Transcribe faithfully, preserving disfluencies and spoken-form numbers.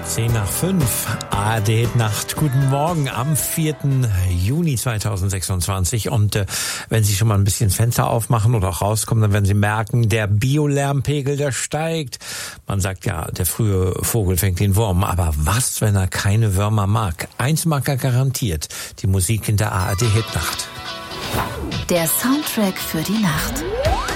zehn nach fünf, A R D-Nacht. Guten Morgen am vierten Juni zweitausendsechsundzwanzig. Und äh, wenn Sie schon mal ein bisschen Fenster aufmachen oder auch rauskommen, dann werden Sie merken, der Biolärmpegel, der steigt. Man sagt ja, der frühe Vogel fängt den Wurm. Aber was, wenn er keine Würmer mag? Eins mag er garantiert, die Musik in der A R D-Hitnacht. Der Soundtrack für die Nacht.